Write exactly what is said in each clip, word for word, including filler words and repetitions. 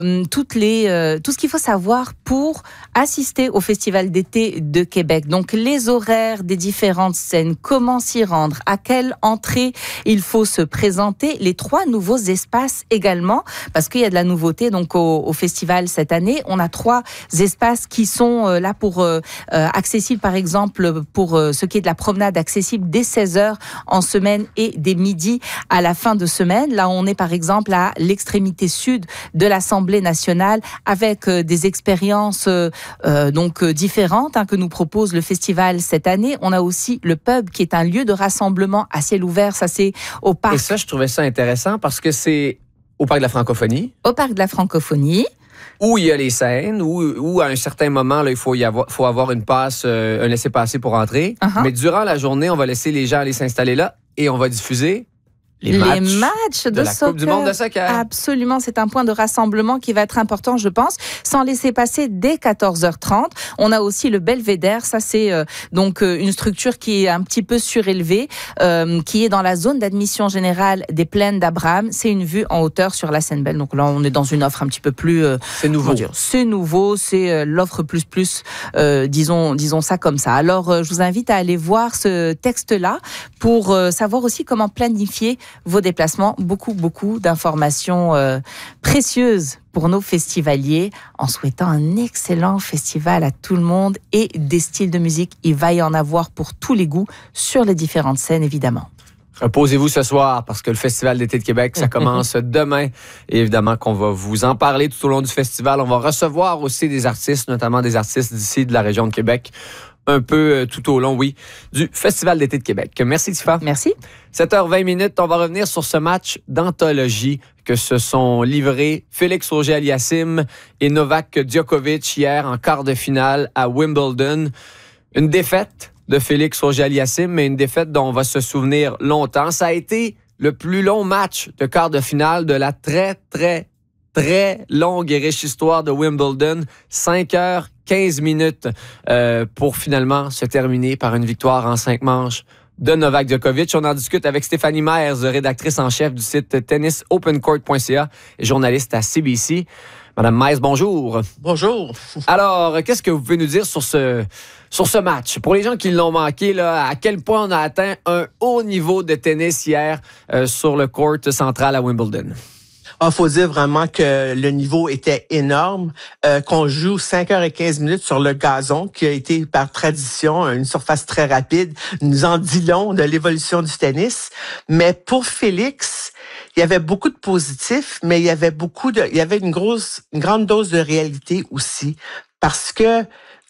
toutes les, euh, tout ce qu'il faut savoir pour assister au Festival d'été de Québec. Donc, les horaires des différentes scènes, comment s'y rendre, à quelle entrée il faut se présenter, les trois nouveaux espaces également, parce qu'il y a de la nouveauté donc au, au festival cette année. On a trois espaces qui sont euh, là pour euh, euh, accessibles, par exemple, pour euh, ce qui est de la promenade accessible dès seize heures en semaine et dès midi à la fin de semaine. Là, on est par exemple à l'extrémité sud de l'Assemblée nationale avec euh, des expériences euh, euh, donc euh, différentes hein, que nous propose le festival cette année. On a aussi le pub qui est un lieu de rassemblement à ciel ouvert, ça c'est au parc. Et ça, je trouvais ça intéressant parce que c'est au parc de la Francophonie. Au parc de la Francophonie. Où il y a les scènes, où, où à un certain moment, là, il faut, y avoir, faut avoir une passe, euh, un laissez-passer pour entrer. Uh-huh. Mais durant la journée, on va laisser les gens aller s'installer là et on va diffuser les, les matchs, matchs de, de la soccer. Coupe du monde de soccer. Absolument, c'est un point de rassemblement qui va être important, je pense, sans laisser passer dès quatorze heures trente. On a aussi le Belvédère, ça c'est euh, donc euh, une structure qui est un petit peu surélevée, euh, qui est dans la zone d'admission générale des Plaines d'Abraham. C'est une vue en hauteur sur la Seine-Belle. Donc là, on est dans une offre un petit peu plus... Euh, c'est nouveau. Dire, c'est nouveau, c'est euh, l'offre plus plus, euh, disons, disons ça comme ça. Alors, euh, je vous invite à aller voir ce texte-là pour euh, savoir aussi comment planifier vos déplacements. Beaucoup, beaucoup d'informations euh, précieuses pour nos festivaliers, en souhaitant un excellent festival à tout le monde et des styles de musique. Il va y en avoir pour tous les goûts sur les différentes scènes, évidemment. Reposez-vous ce soir parce que le Festival d'été de Québec, ça commence demain. Et évidemment qu'on va vous en parler tout au long du festival. On va recevoir aussi des artistes, notamment des artistes d'ici, de la région de Québec, un peu tout au long, oui, du Festival d'été de Québec. Merci, Tifa. Merci. sept heures vingt minutes, on va revenir sur ce match d'anthologie que se sont livrés Félix Auger-Aliassime et Novak Djokovic hier en quart de finale à Wimbledon. Une défaite de Félix Auger-Aliassime, mais une défaite dont on va se souvenir longtemps. Ça a été le plus long match de quart de finale de la très, très, très longue et riche histoire de Wimbledon. cinq heures quinze minutes euh, pour finalement se terminer par une victoire en cinq manches de Novak Djokovic. On en discute avec Stéphanie Meyers, rédactrice en chef du site tennis open court point c a et journaliste à C B C. Madame Meyers, bonjour. Bonjour. Alors, qu'est-ce que vous pouvez nous dire sur ce, sur ce match? Pour les gens qui l'ont manqué, là, à quel point on a atteint un haut niveau de tennis hier euh, sur le court central à Wimbledon? Il ah, faut dire vraiment que le niveau était énorme, euh, qu'on joue cinq heures quinze minutes sur le gazon, qui a été par tradition une surface très rapide, nous en dit long de l'évolution du tennis. Mais pour Félix, il y avait beaucoup de positifs, mais il y avait beaucoup de, il y avait une grosse, une grande dose de réalité aussi, parce que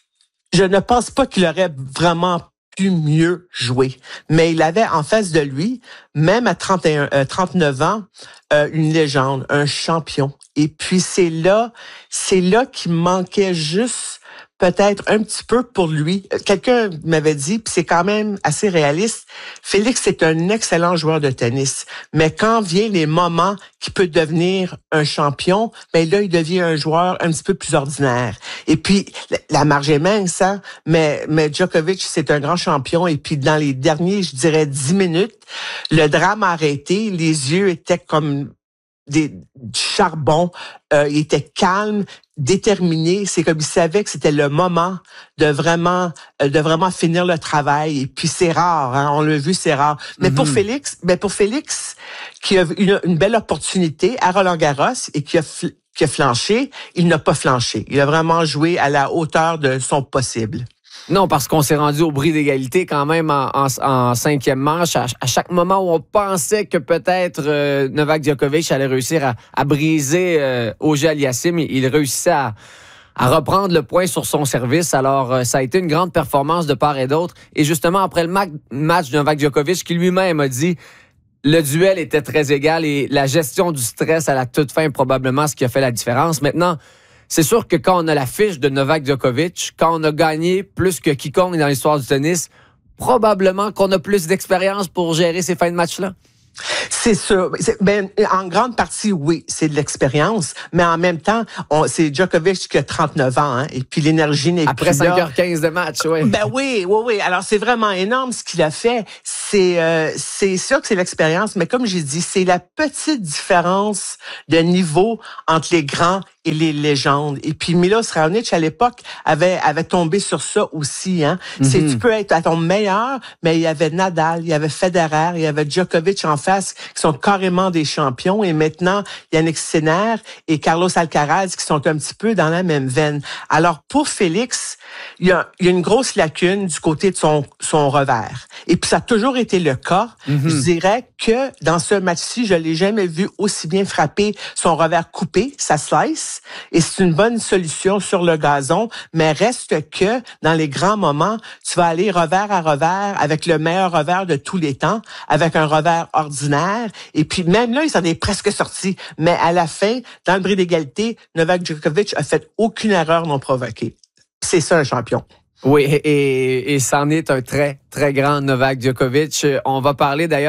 je ne pense pas qu'il aurait vraiment pu mieux jouer. Mais il avait en face de lui, même à trente et un, euh, trente-neuf ans, euh, une légende, un champion. Et puis c'est là, c'est là qu'il manquait juste peut-être un petit peu pour lui. Quelqu'un m'avait dit, puis c'est quand même assez réaliste, Félix est un excellent joueur de tennis, mais quand viennent les moments qu'il peut devenir un champion, ben là, il devient un joueur un petit peu plus ordinaire. Et puis, la marge est mince, hein? mais, mais Djokovic, c'est un grand champion, et puis dans les derniers, je dirais, dix minutes, le drame a arrêté, les yeux étaient comme des, du charbon, euh, il était calme, déterminé, c'est comme il savait que c'était le moment de vraiment euh, de vraiment finir le travail. Et puis c'est rare, hein, on l'a vu, c'est rare. Mais mm-hmm. pour Félix, mais pour Félix qui a une, une belle opportunité à Roland-Garros et qui a fl- qui a flanché, il n'a pas flanché. Il a vraiment joué à la hauteur de son possible. Non, parce qu'on s'est rendu au bris d'égalité quand même en, en, en cinquième manche. À, à chaque moment où on pensait que peut-être euh, Novak Djokovic allait réussir à, à briser euh, Auger-Aliassime, il, il réussissait à, à reprendre le point sur son service. Alors, euh, ça a été une grande performance de part et d'autre. Et justement, après le ma- match de Novak Djokovic, qui lui-même a dit le duel était très égal et la gestion du stress à la toute fin, probablement, ce qui a fait la différence. Maintenant, c'est sûr que quand on a la fiche de Novak Djokovic, quand on a gagné plus que quiconque dans l'histoire du tennis, probablement qu'on a plus d'expérience pour gérer ces fins de match-là. C'est sûr. C'est, ben, en grande partie, oui, c'est de l'expérience, mais en même temps, on, c'est Djokovic qui a trente-neuf ans, hein, et puis l'énergie n'est Après plus là. cinq heures quinze de match, oui. Ben oui, oui, oui. Alors, c'est vraiment énorme ce qu'il a fait. c'est euh, c'est sûr que c'est l'expérience, mais comme j'ai dit, c'est la petite différence de niveau entre les grands et les légendes. Et puis Milos Raonic, à l'époque, avait avait tombé sur ça aussi. Hein. Mm-hmm. C'est tu peux être à ton meilleur, mais il y avait Nadal, il y avait Federer, il y avait Djokovic en face, qui sont carrément des champions. Et maintenant, Yannick Sinner et Carlos Alcaraz, qui sont un petit peu dans la même veine. Alors, pour Félix, il y a, il y a une grosse lacune du côté de son, son revers. Et puis, ça a toujours été le cas. Mm-hmm. Je dirais que dans ce match-ci, je l'ai jamais vu aussi bien frapper son revers coupé, sa slice. Et c'est une bonne solution sur le gazon, mais reste que dans les grands moments, tu vas aller revers à revers avec le meilleur revers de tous les temps, avec un revers ordinaire. Et puis même là, il s'en est presque sorti. Mais à la fin, dans le bris d'égalité, Novak Djokovic a fait aucune erreur non provoquée. C'est ça un champion. Oui, et, et c'en est un très, très grand Novak Djokovic. On va parler d'ailleurs